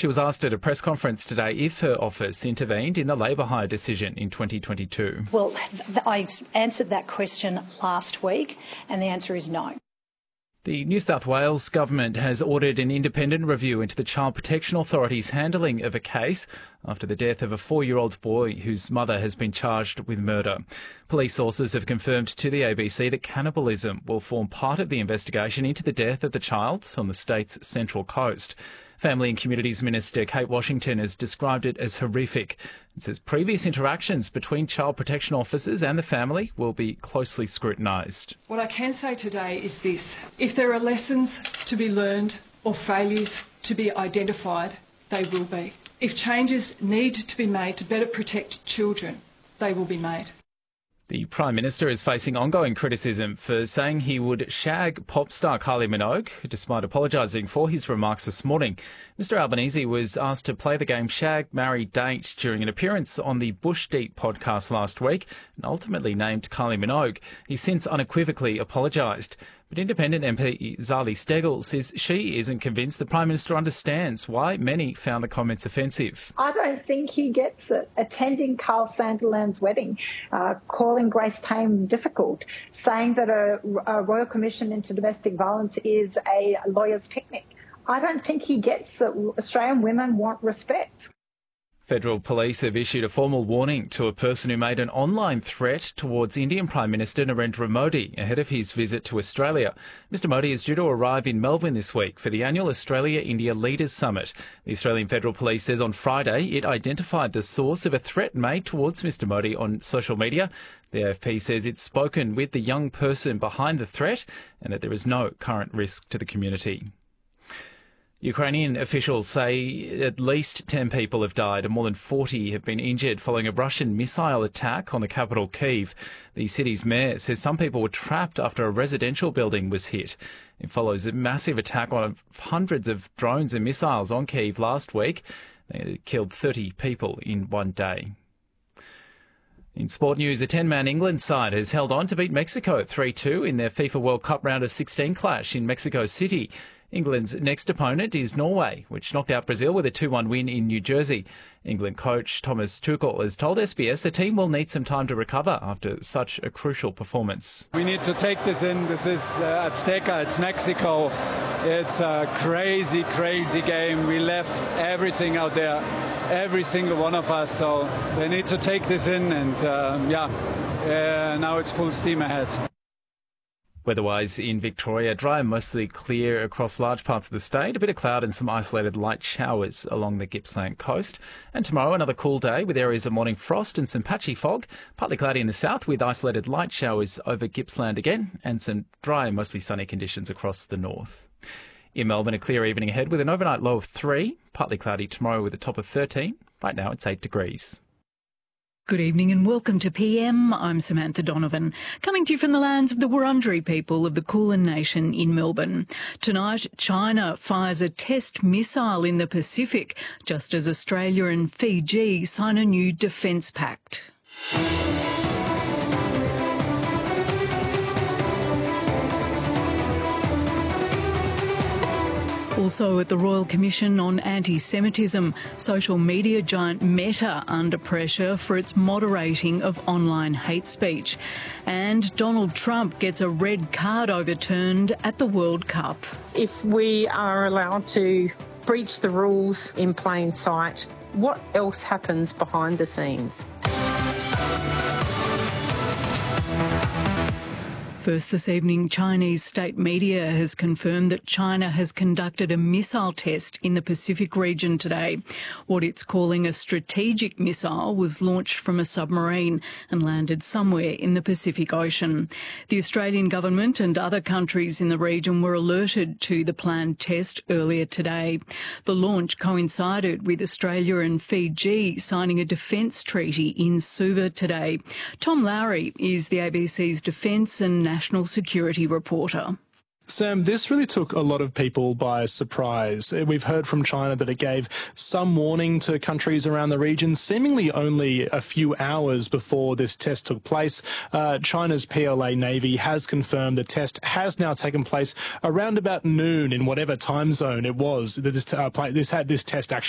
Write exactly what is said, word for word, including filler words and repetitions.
She was asked at a press conference today if her office intervened in the labour hire decision in twenty twenty-two. Well, I answered that question last week, and the answer is no. The New South Wales government has ordered an independent review into the Child Protection Authority's handling of a case after the death of a four-year-old boy whose mother has been charged with murder. Police sources have confirmed to the A B C that cannibalism will form part of the investigation into the death of the child on the state's Central Coast. Family and Communities Minister Kate Washington has described it as horrific and says previous interactions between child protection officers and the family will be closely scrutinised. What I can say today is this: if there are lessons to be learned or failures to be identified, they will be. If changes need to be made to better protect children, they will be made. The Prime Minister is facing ongoing criticism for saying he would shag pop star Kylie Minogue, despite apologising for his remarks this morning. Mr Albanese was asked to play the game Shag, Marry, Date during an appearance on the Bush Deep podcast last week and ultimately named Kylie Minogue. He's since unequivocally apologised. But Independent M P Zali Steggall says she isn't convinced the Prime Minister understands why many found the comments offensive. I don't think he gets it. Attending Carl Sanderland's wedding, uh, calling Grace Tame difficult, saying that a, a Royal Commission into Domestic Violence is a lawyer's picnic. I don't think he gets that Australian women want respect. Federal police have issued a formal warning to a person who made an online threat towards Indian Prime Minister Narendra Modi ahead of his visit to Australia. Mr Modi is due to arrive in Melbourne this week for the annual Australia-India Leaders Summit. The Australian Federal Police says on Friday it identified the source of a threat made towards Mr Modi on social media. The A F P says it's spoken with the young person behind the threat and that there is no current risk to the community. Ukrainian officials say at least ten people have died and more than forty have been injured following a Russian missile attack on the capital, Kyiv. The city's mayor says some people were trapped after a residential building was hit. It follows a massive attack on hundreds of drones and missiles on Kyiv last week. It killed thirty people in one day. In sport news, a ten-man England side has held on to beat Mexico three two in their FIFA World Cup round of sixteen clash in Mexico City. England's next opponent is Norway, which knocked out Brazil with a two one win in New Jersey. England coach Thomas Tuchel has told S B S the team will need some time to recover after such a crucial performance. We need to take this in. This is uh, Azteca, it's Mexico. It's a crazy, crazy game. We left everything out there, every single one of us. So they need to take this in and, uh, yeah, uh, now it's full steam ahead. Weather-wise in Victoria, dry and mostly clear across large parts of the state. A bit of cloud and some isolated light showers along the Gippsland coast. And tomorrow, another cool day with areas of morning frost and some patchy fog. Partly cloudy in the south with isolated light showers over Gippsland again and some dry and mostly sunny conditions across the north. In Melbourne, a clear evening ahead with an overnight low of three. Partly cloudy tomorrow with a top of thirteen. Right now, it's eight degrees. Good evening and welcome to P M. I'm Samantha Donovan, coming to you from the lands of the Wurundjeri people of the Kulin Nation in Melbourne. Tonight, China fires a test missile in the Pacific, just as Australia and Fiji sign a new defence pact. Also at the Royal Commission on Anti-Semitism, social media giant Meta under pressure for its moderating of online hate speech. And Donald Trump gets a red card overturned at the World Cup. If we are allowed to breach the rules in plain sight, what else happens behind the scenes? First this evening, Chinese state media has confirmed that China has conducted a missile test in the Pacific region today. What it's calling a strategic missile was launched from a submarine and landed somewhere in the Pacific Ocean. The Australian government and other countries in the region were alerted to the planned test earlier today. The launch coincided with Australia and Fiji signing a defence treaty in Suva today. Tom Lowry is the A B C's Defence and National Security reporter. Sam, this really took a lot of people by surprise. We've heard from China that it gave some warning to countries around the region, seemingly only a few hours before this test took place. Uh, China's P L A Navy has confirmed the test has now taken place around about noon in whatever time zone it was. This, uh, this had this test actually